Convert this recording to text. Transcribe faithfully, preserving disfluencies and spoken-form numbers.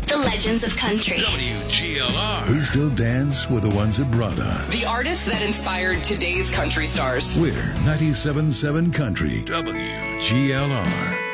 The legends of country. W G L R. We still dance with the ones that brought us. The artists that inspired today's country stars. We're ninety-seven point seven Country. W G L R.